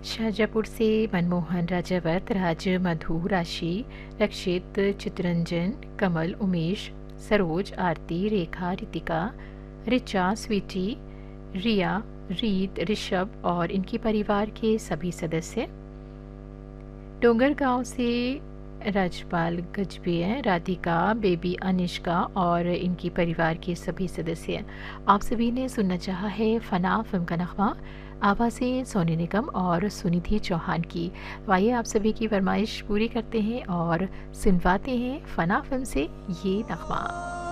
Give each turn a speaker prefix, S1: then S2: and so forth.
S1: शाजापुर से मनमोहन, राजावत, राज, मधु, राशि, रक्षित, चित्रंजन, कमल, उमेश, सरोज, आरती, रेखा, रितिका, रिचा, स्वीटी, रिया, रीत, ऋषभ और इनके परिवार के सभी सदस्य। डोंगर गांव से राजपाल गजबे हैं, राधिका, बेबी अनिष्का और इनके परिवार के सभी सदस्य। आप सभी ने सुनना चाहा है फना फिल्म का नगमा, आवाज़ें सोनी निगम और सुनिधि चौहान की। आइए आप सभी की फरमाइश पूरी करते हैं और सुनवाते हैं फना फिल्म से ये नगमा।